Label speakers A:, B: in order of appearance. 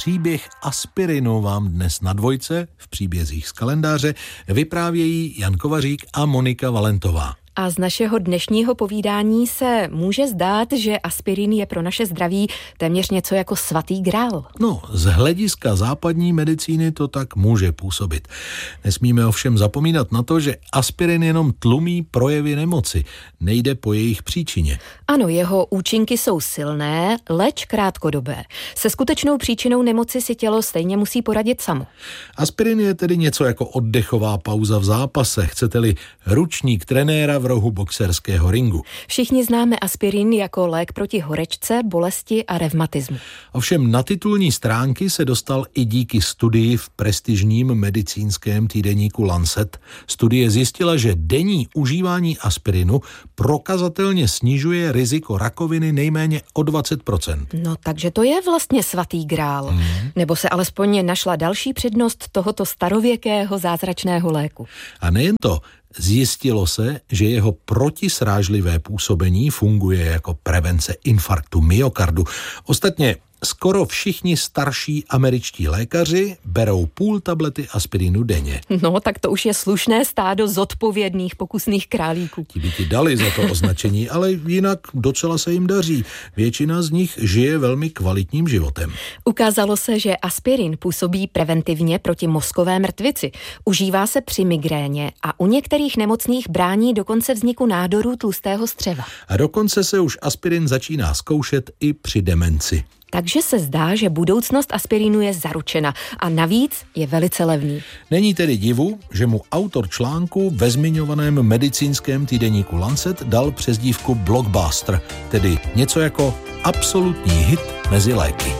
A: Příběh aspirinu vám dnes na Dvojce v příbězích z kalendáře vyprávějí Jan Kovařík a Monika Valentová.
B: A z našeho dnešního povídání se může zdát, že aspirin je pro naše zdraví téměř něco jako svatý grál.
A: No, z hlediska západní medicíny to tak může působit. Nesmíme ovšem zapomínat na to, že aspirin jenom tlumí projevy nemoci, nejde po jejich příčině.
B: Ano, jeho účinky jsou silné, leč krátkodobé. Se skutečnou příčinou nemoci si tělo stejně musí poradit samo.
A: Aspirin je tedy něco jako oddechová pauza v zápase, chcete-li ručník trenéra v rohu boxerského ringu.
B: Všichni známe aspirin jako lék proti horečce, bolesti a revmatismu.
A: Ovšem na titulní stránky se dostal i díky studii v prestižním medicínském týdeníku Lancet. Studie zjistila, že denní užívání aspirinu prokazatelně snižuje riziko rakoviny nejméně o 20%.
B: No takže to je vlastně svatý grál. Nebo se alespoň našla další přednost tohoto starověkého zázračného léku.
A: A nejen to, zjistilo se, že jeho protisrážlivé působení funguje jako prevence infarktu myokardu. Ostatně skoro všichni starší američtí lékaři berou půl tablety aspirinu denně.
B: No, tak to už je slušné stádo zodpovědných pokusných králíků.
A: Ti by ti dali za to označení, ale jinak docela se jim daří. Většina z nich žije velmi kvalitním životem.
B: Ukázalo se, že aspirin působí preventivně proti mozkové mrtvici. Užívá se při migréně a u některých nemocných brání dokonce vzniku nádorů tlustého střeva.
A: A dokonce se už aspirin začíná zkoušet i při demenci.
B: Takže se zdá, že budoucnost aspirinu je zaručena a navíc je velice levný.
A: Není tedy divu, že mu autor článku ve zmiňovaném medicínském týdeníku Lancet dal přezdívku blockbuster, tedy něco jako absolutní hit mezi léky.